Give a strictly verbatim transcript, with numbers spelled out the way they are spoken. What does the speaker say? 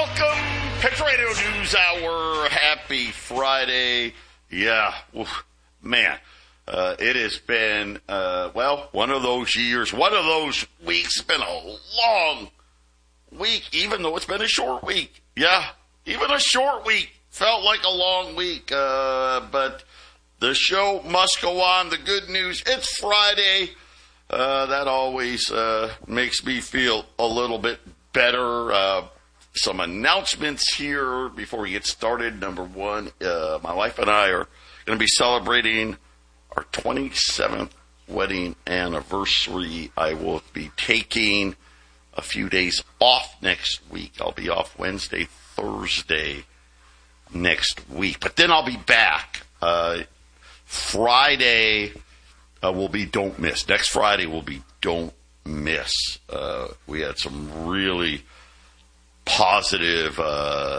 Welcome, Picture Radio News Hour. Happy Friday. Yeah, oof, man, uh, it has been, uh, well, one of those years, one of those weeks. It's been a long week, even though it's been a short week. Yeah, even a short week felt like a long week, uh, but the show must go on. The good news, it's Friday. Uh, that always uh, makes me feel a little bit better. Uh, some announcements here before we get started. Number one, uh, my wife and I are going to be celebrating our twenty-seventh wedding anniversary. I will be taking a few days off next week. I'll be off Wednesday, Thursday next week. But then I'll be back. Uh, Friday uh, will be Don't Miss. Next Friday will be Don't Miss. Uh, we had some really positive uh